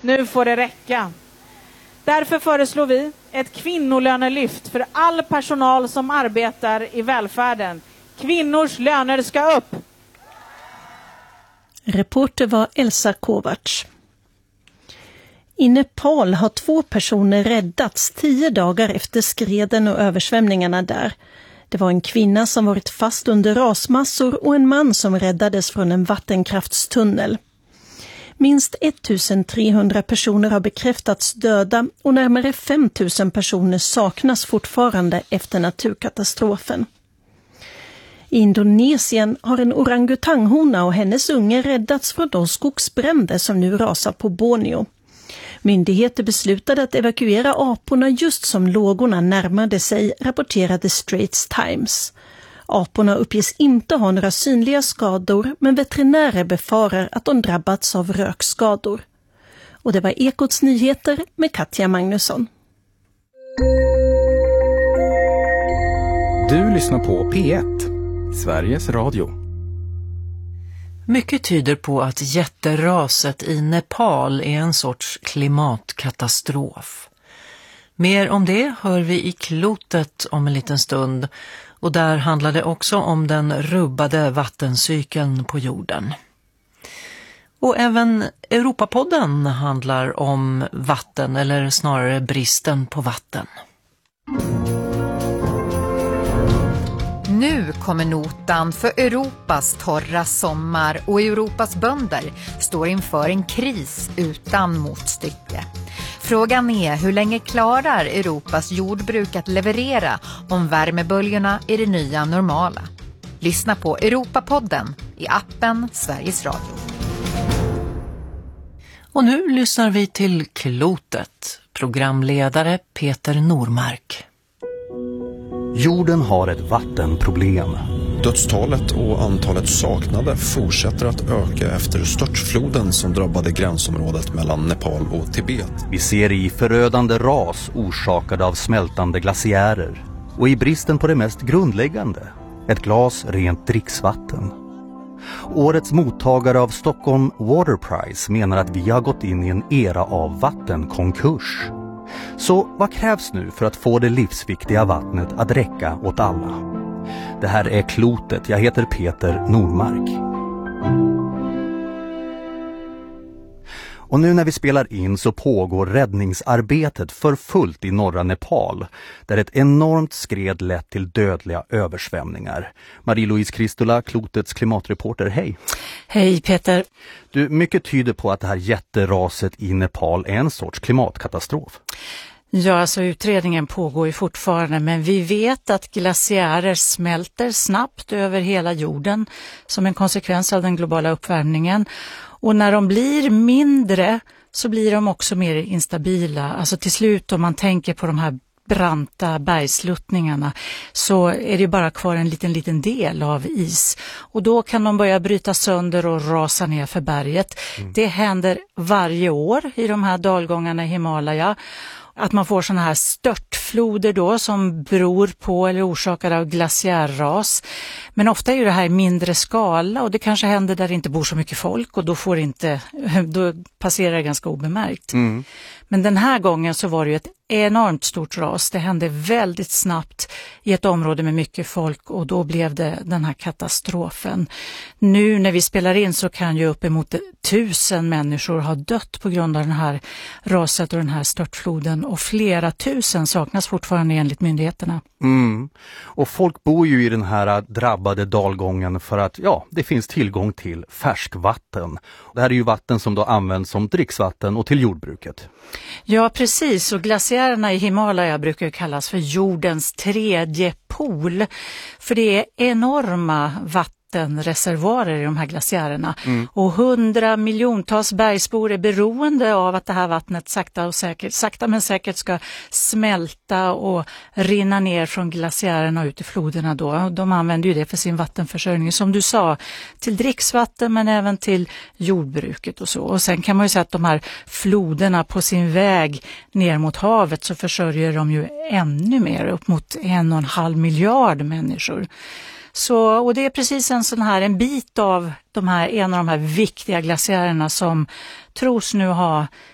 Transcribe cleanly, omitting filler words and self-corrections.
Nu får det räcka. Därför föreslår vi ett kvinnolönelyft för all personal som arbetar i välfärden. Kvinnors löner ska upp. Reporter var Elsa Kovacs. I Nepal har 2 personer räddats 10 dagar efter skreden och översvämningarna där. Det var en kvinna som varit fast under rasmassor och en man som räddades från en vattenkraftstunnel. Minst 1300 personer har bekräftats döda och närmare 5000 personer saknas fortfarande efter naturkatastrofen. I Indonesien har en orangutanghona och hennes unge räddats från de skogsbränder som nu rasar på Borneo. Myndigheter beslutade att evakuera aporna just som lågorna närmade sig, rapporterade Straits Times. Aporna uppges inte ha några synliga skador, men veterinärer befarar att de drabbats av rökskador. Och det var Ekots nyheter med Katja Magnusson. Du lyssnar på P1, Sveriges Radio. Mycket tyder på att jätteraset i Nepal är en sorts klimatkatastrof. Mer om det hör vi i Klotet om en liten stund, och där handlar det också om den rubbade vattencykeln på jorden. Och även Europapodden handlar om vatten, eller snarare bristen på vatten. Nu kommer notan för Europas torra sommar, och Europas bönder står inför en kris utan motstycke. Frågan är hur länge klarar Europas jordbruk att leverera om värmeböljorna är det nya normala. Lyssna på Europapodden i appen Sveriges Radio. Och nu lyssnar vi till Klotet, programledare Peter Normark. Jorden har ett vattenproblem. Dödstalet och antalet saknade fortsätter att öka efter störtfloden som drabbade gränsområdet mellan Nepal och Tibet. Vi ser i förödande ras orsakade av smältande glaciärer och i bristen på det mest grundläggande, ett glas rent dricksvatten. Årets mottagare av Stockholm Water Prize menar att vi har gått in i en era av vattenkonkurs. Så vad krävs nu för att få det livsviktiga vattnet att räcka åt alla? Det här är Klotet. Jag heter Peter Normark. Och nu när vi spelar in så pågår räddningsarbetet för fullt i norra Nepal, där ett enormt skred lett till dödliga översvämningar. Marie-Louise Kristula, Klotets klimatreporter, hej. Hej Peter. Du, mycket tyder på att det här jätteraset i Nepal är en sorts klimatkatastrof. Ja, alltså utredningen pågår ju fortfarande, men vi vet att glaciärer smälter snabbt över hela jorden som en konsekvens av den globala uppvärmningen. Och när de blir mindre så blir de också mer instabila. Alltså till slut, om man tänker på de här branta bergsluttningarna, så är det bara kvar en liten del av is. Och då kan de börja bryta sönder och rasa ner för berget. Det händer varje år i de här dalgångarna i Himalaya. Att man får såna här störtfloder då som beror på eller orsakar av glaciärras. Men ofta är ju det här mindre skala, och det kanske händer där det inte bor så mycket folk, och då passerar det ganska obemärkt. Men den här gången så var det ju ett enormt stort ras. Det hände väldigt snabbt i ett område med mycket folk, och då blev det den här katastrofen. Nu när vi spelar in så kan ju uppemot 1000 människor ha dött på grund av den här raset och den här störtfloden, och flera tusen saknas fortfarande enligt myndigheterna. Och folk bor ju i den här drabbade dalgången för att det finns tillgång till färskvatten. Det här är ju vatten som då används som dricksvatten och till jordbruket. Ja, precis. Och glaciärerna i Himalaya brukar kallas för jordens tredje pol. För det är enorma vattenreservoarer i de här glaciärerna. Och 100 miljontals bergsbor är beroende av att det här vattnet sakta men säkert ska smälta och rinna ner från glaciärerna ut i floderna då. De använder ju det för sin vattenförsörjning, som du sa, till dricksvatten men även till jordbruket och så. Och sen kan man ju säga att de här floderna på sin väg ner mot havet så försörjer de ju ännu mer, upp mot 1,5 miljard människor. Och det är precis en bit av en av de här viktiga glaciärerna som tros nu ha